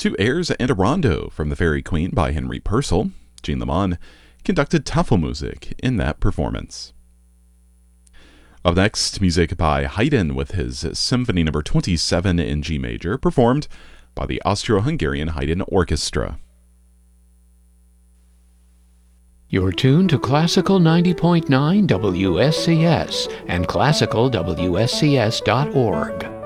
two airs and a rondo from The Fairy Queen by Henry Purcell. Jean Lamond conducted Tafelmusik in that performance. Up next, music by Haydn with his Symphony No. 27 in G major, performed by the Austro-Hungarian Haydn Orchestra. You're tuned to Classical 90.9 WSCS and classicalwscs.org.